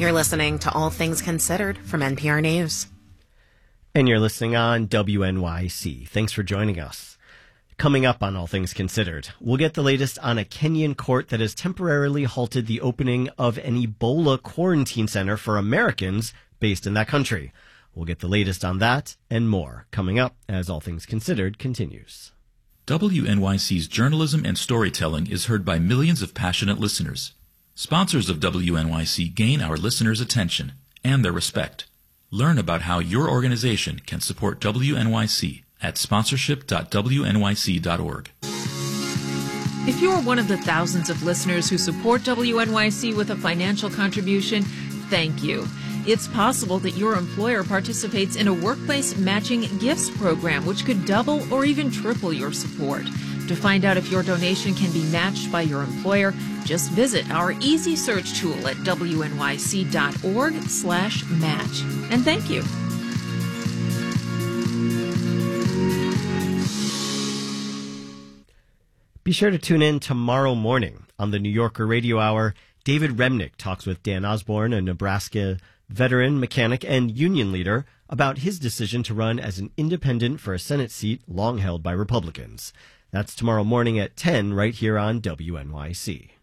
You're listening to All Things Considered from NPR News. And you're listening on WNYC. Thanks for joining us. Coming up on All Things Considered, we'll get the latest on a Kenyan court that has temporarily halted the opening of an Ebola quarantine center for Americans based in that country. We'll get the latest on that and more coming up as All Things Considered continues. WNYC's journalism and storytelling is heard by millions of passionate listeners. Sponsors of WNYC gain our listeners' attention and their respect. Learn about how your organization can support WNYC at sponsorship.wnyc.org. If you're one of the thousands of listeners who support WNYC with a financial contribution, thank you. It's possible that your employer participates in a workplace matching gifts program, which could double or even triple your support. To find out if your donation can be matched by your employer, just visit our easy search tool at wnyc.org/match. And thank you. Be sure to tune in tomorrow morning on the New Yorker Radio Hour. David Remnick talks with Dan Osborne, a Nebraska veteran, mechanic, and union leader, about his decision to run as an independent for a Senate seat long held by Republicans. That's tomorrow morning at 10 right here on WNYC.